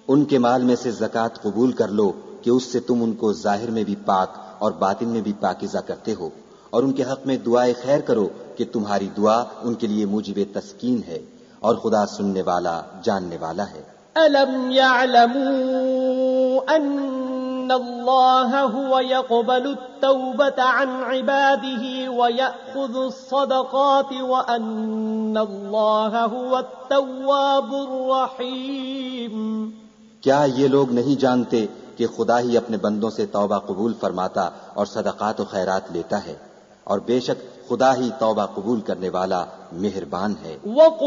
उनके माल में से ज़कात कबूल कर लो कि उससे तुम उनको जाहिर में भी पाक और बातिन में भी पाकीज़ा करते हो, और उनके हक में दुआए खैर करो कि तुम्हारी दुआ उनके लिए मुजिबे तस्कीन है, और खुदा सुनने वाला जानने वाला है। अलम यअलमू अन्नल्लाह हुवा यक़बलु तौबत अन इबादिही व यअख़ुज़ु अस्सदक़ाति व अन्नल्लाह हुवा अत-तव्वाबुर रहीम। क्या ये लोग नहीं जानते कि खुदा ही अपने बंदों से तौबा कबूल फरमाता और सदक़ात व खैरात लेता है, और बेशक खुदा ही तौबा कबूल करने वाला मेहरबान है।